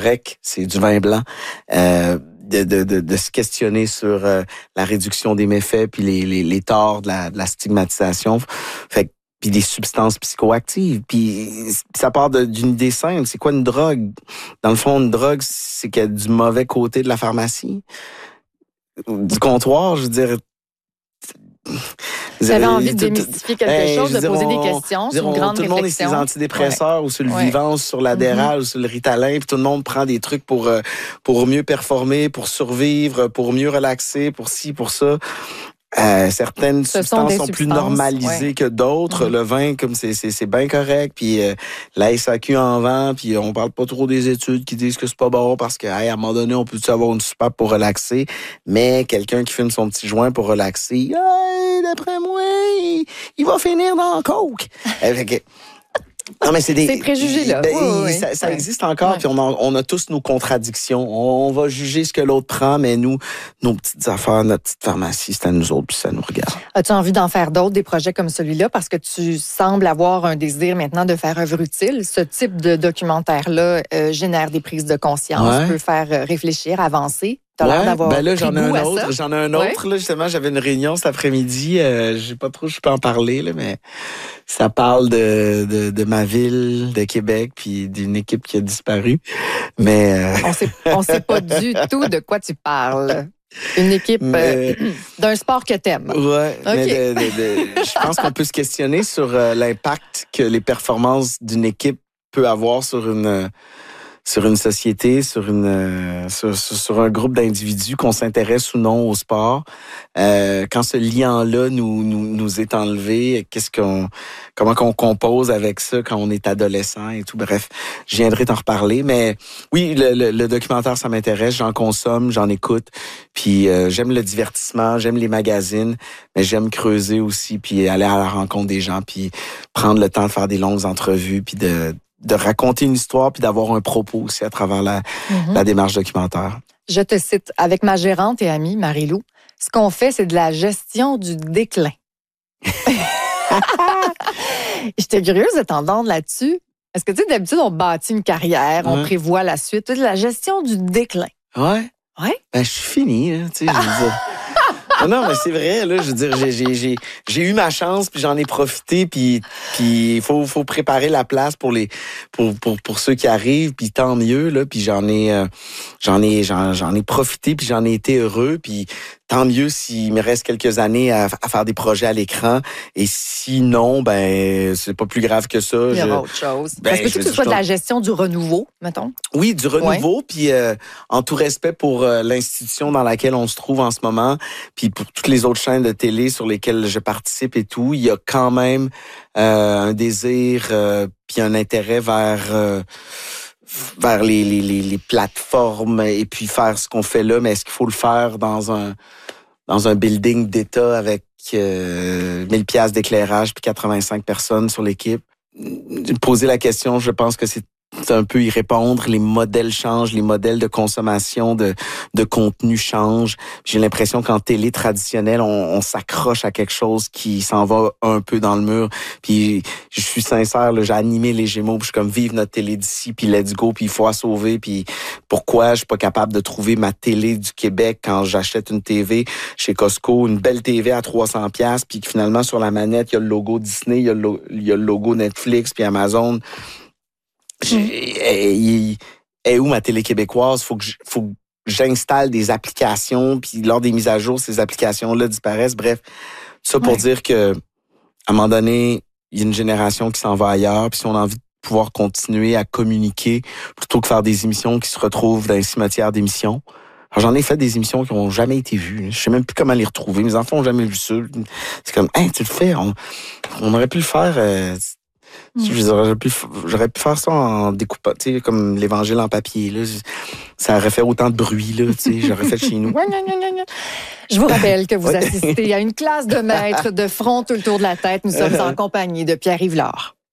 correct, c'est du vin blanc. De se questionner sur la réduction des méfaits puis les torts de la stigmatisation. Fait puis des substances psychoactives. Puis ça part d'une idée simple. C'est quoi une drogue? Dans le fond, une drogue, c'est qu'il y a du mauvais côté de la pharmacie. Du comptoir, je veux dire... Vous avez envie de démystifier quelque chose, de poser des questions, c'est une grande réflexion. Tout le monde est sur les antidépresseurs ou sur le Vivance, sur l'Adderall ou sur le Ritalin, puis tout le monde prend des trucs pour mieux performer, pour survivre, pour mieux relaxer, pour ci, pour ça. Certaines substances sont plus normalisées que d'autres. Le vin, comme c'est bien correct. Puis la SAQ en vend. Puis on parle pas trop des études qui disent que c'est pas bon parce que à un moment donné, on peut avoir une soupape pour relaxer. Mais quelqu'un qui fume son petit joint pour relaxer, d'après moi, il va finir dans le coke. Non, mais c'est des préjugés-là. Ça existe encore, puis on a tous nos contradictions. On va juger ce que l'autre prend, mais nous, nos petites affaires, notre petite pharmacie, c'est à nous autres, puis ça nous regarde. As-tu envie d'en faire d'autres, des projets comme celui-là, parce que tu sembles avoir un désir maintenant de faire œuvre utile? Ce type de documentaire-là génère des prises de conscience, peut faire réfléchir, avancer. T'as l'air d'avoir là, j'en ai un autre. Ouais. Là, justement, j'avais une réunion cet après-midi. Je pas trop, je peux en parler, là, mais ça parle de ma ville, de Québec, puis d'une équipe qui a disparu. Mais on sait pas du tout de quoi tu parles. Une équipe d'un sport que t'aimes. Ouais. Okay. Mais je pense qu'on peut se questionner sur l'impact que les performances d'une équipe peut avoir sur une société, sur un groupe d'individus, qu'on s'intéresse ou non au sport. Quand ce lien-là nous est enlevé, comment qu'on compose avec ça quand on est adolescent et tout. Bref, je viendrai t'en reparler. Mais oui, le documentaire, ça m'intéresse. J'en consomme, j'en écoute. Puis j'aime le divertissement, j'aime les magazines, mais j'aime creuser aussi, puis aller à la rencontre des gens, puis prendre le temps de faire des longues entrevues, puis de raconter une histoire puis d'avoir un propos aussi à travers la démarche documentaire. Je te cite, avec ma gérante et amie, Marie-Lou, ce qu'on fait, c'est de la gestion du déclin. J'étais curieuse de t'entendre là-dessus. Est-ce que tu sais, d'habitude, on bâtit une carrière, on prévoit la suite, de la gestion du déclin. Ouais. Ouais? Ben, je suis fini, là, tu sais, je veux dire. Non, mais c'est vrai, là, je veux dire, j'ai eu ma chance, puis j'en ai profité, puis il faut préparer la place pour ceux qui arrivent, puis tant mieux, là, puis j'en ai profité, puis j'en ai été heureux, puis tant mieux s'il me reste quelques années à faire des projets à l'écran, et sinon, ben, c'est pas plus grave que ça. Il y aura autre chose. Est-ce que tu sois de la gestion du renouveau, mettons? Oui, du renouveau, puis en tout respect pour l'institution dans laquelle on se trouve en ce moment, puis pour toutes les autres chaînes de télé sur lesquelles je participe et tout, il y a quand même un désir puis un intérêt vers les plateformes et puis faire ce qu'on fait là, mais est-ce qu'il faut le faire dans un building d'État avec 1000 piastres d'éclairage puis 85 personnes sur l'équipe? Poser la question, je pense que c'est un peu y répondre. Les modèles changent, les modèles de consommation de contenu changent. J'ai l'impression qu'en télé traditionnelle, on s'accroche à quelque chose qui s'en va un peu dans le mur. Puis je suis sincère, là, j'ai animé les Gémeaux, puis je suis comme vive notre télé d'ici, puis let's go, puis il faut la sauver. Puis pourquoi je suis pas capable de trouver ma télé du Québec quand j'achète une TV chez Costco, une belle TV à 300$, puis que finalement sur la manette, il y a le logo Disney, il y a le logo Netflix, puis Amazon. Et où ma télé québécoise? Faut que j'installe des applications, puis lors des mises à jour, ces applications-là disparaissent. Bref, ça pour dire que à un moment donné, il y a une génération qui s'en va ailleurs, puis si on a envie de pouvoir continuer à communiquer, plutôt que faire des émissions qui se retrouvent dans les cimetières d'émissions. Alors, j'en ai fait des émissions qui n'ont jamais été vues. Je sais même plus comment les retrouver. Mes enfants n'ont jamais vu ça. C'est comme, hey, tu le fais. On aurait pu le faire... J'aurais pu faire ça en découpant, tu sais, comme l'Évangile en papier. Là. Ça aurait fait autant de bruit, là, tu sais, j'aurais fait chez nous. Je vous rappelle que vous assistez à une classe de maîtres de front tout le tour de la tête. Nous sommes en compagnie de Pierre-Yves Lard.